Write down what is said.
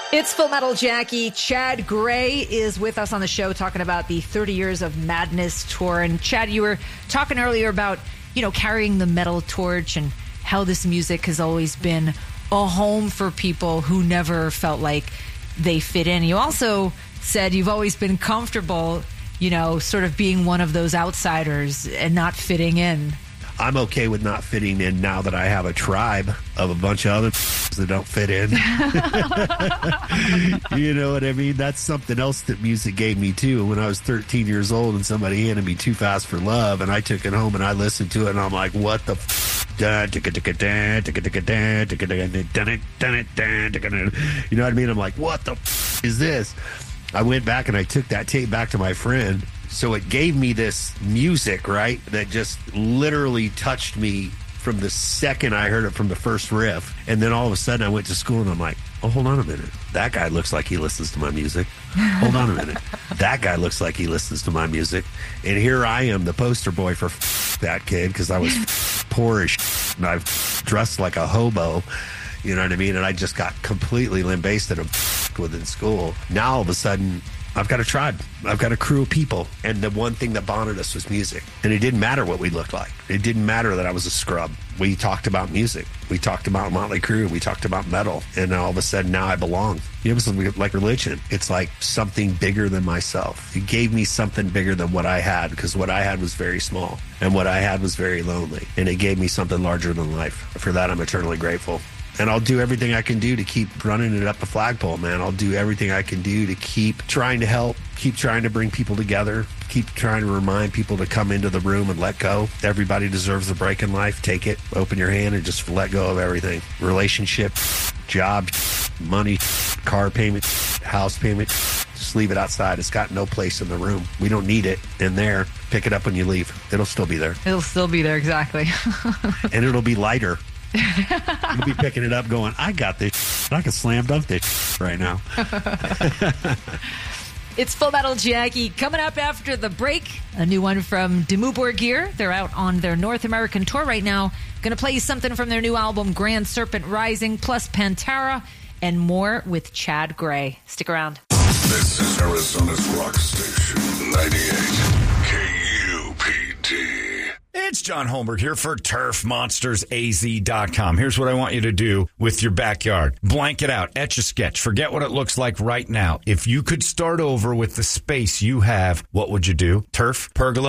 It's Full Metal Jackie. Chad Gray is with us on the show talking about the 30 Years of Madness tour. And Chad, you were talking earlier about, carrying the metal torch and how this music has always been a home for people who never felt like they fit in. You also said you've always been comfortable, sort of being one of those outsiders and not fitting in. I'm okay with not fitting in now that I have a tribe of a bunch of other that don't fit in. You know what I mean? That's something else that music gave me too. When I was 13 years old and somebody handed me Too Fast for Love and I took it home and I listened to it and I'm like, what the you know what I mean? I'm like, what the is this? I went back and I took that tape back to my friend. So it gave me this music, right, that just literally touched me from the second I heard it from the first riff. And then all of a sudden I went to school and I'm like, oh, hold on a minute. That guy looks like he listens to my music. Hold on a minute. That guy looks like he listens to my music. And here I am, the poster boy for that kid, because I was poor as and I've dressed like a hobo. You know what I mean? And I just got completely limp-based within school. Now all of a sudden, I've got a tribe. I've got a crew of people. And the one thing that bonded us was music. And it didn't matter what we looked like. It didn't matter that I was a scrub. We talked about music. We talked about Motley Crue. We talked about metal. And all of a sudden, now I belong. It was like religion. It's like something bigger than myself. It gave me something bigger than what I had, because what I had was very small. And what I had was very lonely. And it gave me something larger than life. For that, I'm eternally grateful. And I'll do everything I can do to keep running it up the flagpole, man. I'll do everything I can do to keep trying to help, keep trying to bring people together, keep trying to remind people to come into the room and let go. Everybody deserves a break in life. Take it, open your hand, and just let go of everything. Relationship, job, money, car payment, house payment. Just leave it outside. It's got no place in the room. We don't need it in there. Pick it up when you leave. It'll still be there. It'll still be there, exactly. And it'll be lighter. You'll be picking it up going, I got this. I can slam dunk this right now. It's Full Metal Jackie. Coming up after the break, a new one from Dimmu Borgir. They're out on their North American tour right now. Going to play you something from their new album, Grand Serpent Rising, plus Pantera, and more with Chad Gray. Stick around. This is Arizona's rock station, 98 KUPD. It's John Holmberg here for TurfMonstersAZ.com. Here's what I want you to do with your backyard. Blank it out. Etch a sketch. Forget what it looks like right now. If you could start over with the space you have, what would you do? Turf, pergola,